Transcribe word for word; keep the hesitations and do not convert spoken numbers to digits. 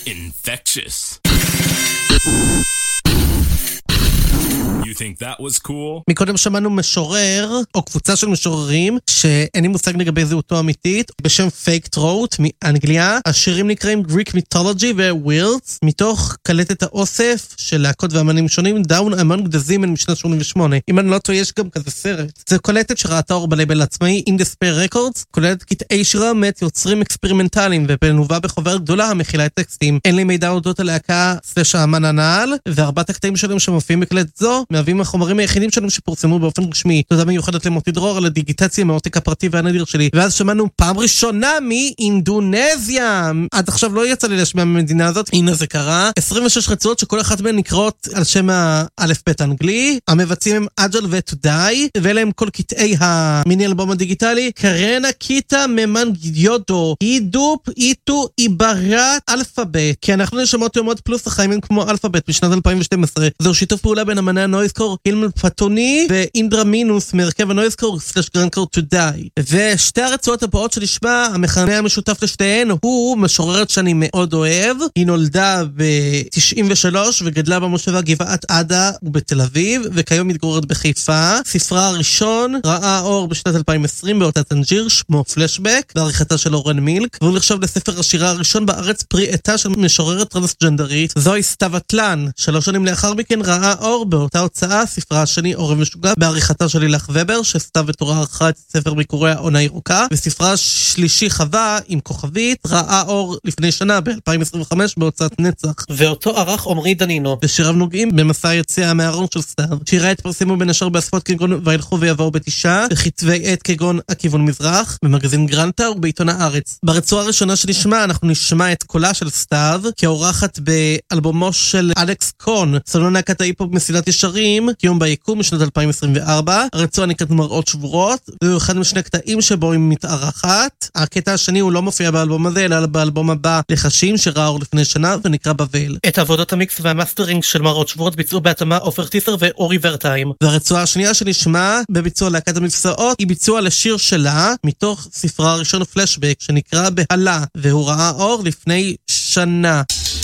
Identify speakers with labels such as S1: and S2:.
S1: infectious. You think that was cool?
S2: מקודם שמענו משורר, או קבוצה של משוררים, שאין לי מושג לגבי זהותו אמיתית, בשם פייק טרוט מאנגליה. השירים נקראים Greek Mythology ו-Words, מתוך קלטת האוסף של להקות ואמנים שונים, Down Among the Women משנת שמונים ושמונה. אם אני לא טועה, יש גם כזה סרט. זה קלטת שראתה אור בלייבל עצמאי, In Despair Records, כוללת קטעי שירה מת יוצרים אקספרימנטליים, ובנובה בחוברת גדולה המכילה את טקסטים. אין לי מידע אודות הלהקה סלש האמן הנעל, וארבעת הקטעים שלהם שמופיעים בקלטת זו, מהווים החומרים היחידים שלנו שפורסמו באופן רשמי. תודה מיוחדת למוטי דרור על הדיגיטציה מהעותק הפרטי והנדיר שלי. ואז שמענו פעם ראשונה מאינדונזיה. עד עכשיו לא יצא לי להשמיע מהמדינה הזאת. הנה זה קרה. עשרים ושש רצועות שכל אחת מהן נקראות על שם האלף בית האנגלי. המבצעים הם אג'ל וטודאי, ואלה הם כל קטעי המיני אלבום הדיגיטלי. קרנה קיטה ממנגיודו. הידופ איתו איברת אלפאבית. כי אנחנו נשמעות יומות פלוס החיים הם כמו אלפאבית בשנת אלפיים ושתים עשרה. זהו שיתוף פעולה בין אמני הנויזקור הילמל פטוני ואינדרה מינוס מרכב הנויזקור סלש גרנקור טודאי. ושתי הרצועות הבאות שנשמע, המכנה המשותף לשתיהן הוא משוררת שאני מאוד אוהב. היא נולדה ב-תשעים ושלוש וגדלה במושבה גבעת עדה ובתל אביב, וכיום מתגוררת בחיפה. ספרה הראשון ראה אור בשנת אלפיים ועשרים באותה טנג'יר, שמו פלשבק, בעריכתה של אורן מילק, והוא נחשב לספר השירה הראשון בארץ פרי עטה של משוררת טרנסג'נדרית. זוהי סתיו אטלן. שלוש שנים לאחר מכן ראה אור באותה הוצאה, ספרה השני אורן משוגע, בעריכתה של לילך ובר, שסתיו ותורה ערכה את ספר ביקורי העונה ירוקה, וספרה שלישי חווה עם כוכבית ראה אור לפני שנה ב-אלפיים עשרים וחמש בהוצאת נצח, ואותו ערך עומרי דנינו, ושיריו נוגעים במסע היציאה מהארון של סתיו. שיריה התפרסמו בין השאר באספות כגון וילכו ויבואו בתשעה, בכתבי עת כגון הכיוון מזרח, במגזין גרנטה ובעיתון הארץ. ברצועה הראשונה שנשמע אנחנו נשמע את קולה של סתיו כאורחת באלבומו של אלכס קון, סלון להקת ההיפ-הופ מסילת ישרים, קיום ביקום משנת אלפיים עשרים וארבע. הרצועה נקראת מראות שבורות, והוא אחד משני קטעים שבו היא מתארחת. הקטע השני הוא לא מופיע באלבום הזה, אלא באלבום הבא לחשים שראה אור לפני שנה ונקרא בבל. את עבודות המיקס והמאסטרינג של מראות שבורות ביצעו בהתאמה עופר טיסר ואורי ורטיים. והרצועה השנייה שנשמע בביצוע להקת המבצעות היא ביצוע לשיר שלה מתוך ספרה הראשון פלשבק שנקרא בהלה, והוא ראה אור לפני שנה.